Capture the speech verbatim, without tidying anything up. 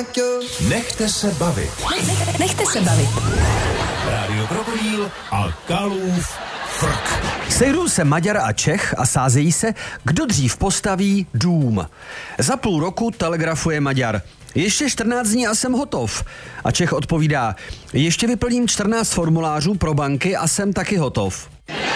Nechte se bavit. Nechte se bavit. Rádio Krokodýl a Kalův frk. Sejdou se Maďar a Čech a sázejí se, kdo dřív postaví dům. Za půl roku telegrafuje Maďar: ještě čtrnáct dní a jsem hotov. A Čech odpovídá: ještě vyplním čtrnáct formulářů pro banky a jsem taky hotov.